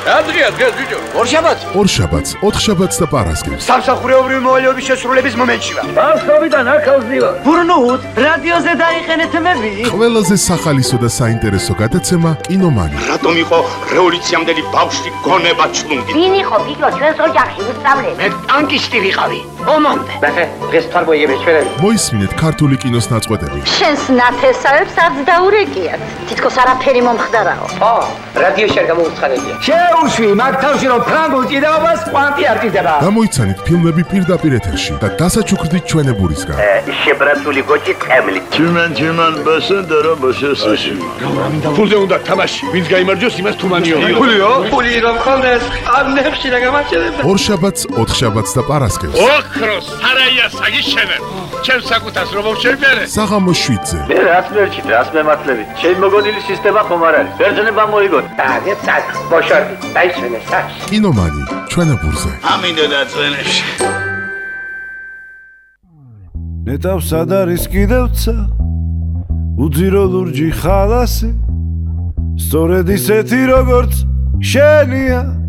Adria, ბიჭო. ორშაბათს 4 შაბათს და პარასკევს. სამსახურეობრივი მოვალეობის შესრულების მომენტში ვარ. Ბავშვობიდან აქავს დივარ. ბურნუთ, რადიოზე დაიხენეთ მები. ყველაზე სახალისო და საინტერესო გადაცემა კინომანი. რატომ იყო რევოლუციამდელი ბავშვი გონება ჩლუნგი? ვინ იყო ბიჭო ჩვენს ოჯახში უსწავლე? მე ტანკისტი ვიყავი. ომამდე. დღეს თარბოიები ჩვენები. მოისმინეთ ქართული კინოს ნაწყვეტები. შენს ნათესავებს არც დაურეკიათ. თითქოს არაფერი მომხდარაო. რადიოში არ გამოუცხადებია. შეუშვი მაგ თავში რომ ფრანგულ ჭიდაობას კვანტი არ ჭირდება. გამოიცანით ფილმები პირდაპირ ეთერში და დასაჩუქრდით ჩვენებურისგან. შებრაცული გოჭი წემლი. Чиман басендера башесაში. ფულზე უნდა თამაში. ვინც გაიმარჯვოს, იმას თუმანიო. ფულიო? ფული რომ ხონდეს, ყანებში და გამაჩერებ. 2 შაბათს, 4 შაბათს და პარასკევს. ოქროს სარაია საგიშენებ. ჩემს საკუთას რომ მოვშევიარე. საღამოს 7-ზე. მე რას მერჩით, რას მემართლებით? ჩემი მოგონილი სისტემა ხომ არ არის? ბერძნება მოიგოთ. და ცაკ, ბოშორდი, დაიშვენე საჩ. კინომანი ჩვენებურზე. ამინდა დაწვენებში. ნეტავსა და რის კიდევცა უძირო ლურჯი ხალასი სწორედ ისეთი როგორც შენია